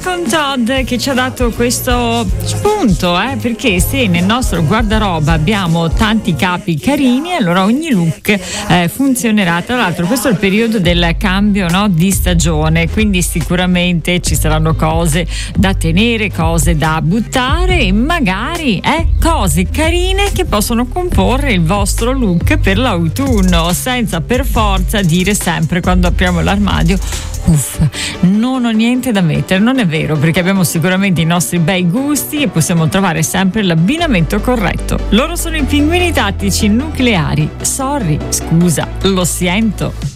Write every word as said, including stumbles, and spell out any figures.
con Todd che ci ha dato questo spunto, eh? Perché se nel nostro guardaroba abbiamo tanti capi carini, allora ogni look eh, funzionerà. Tra l'altro questo è il periodo del cambio, no? Di stagione, quindi sicuramente ci saranno cose da tenere, cose da buttare e magari eh, cose carine che possono comporre il vostro look per l'autunno, senza per forza dire sempre quando apriamo l'armadio uff, non ho niente da mettere. Non è vero, perché abbiamo sicuramente i nostri bei gusti e possiamo trovare sempre l'abbinamento corretto. Loro sono i Pinguini Tattici Nucleari. Sorry, scusa, lo sento.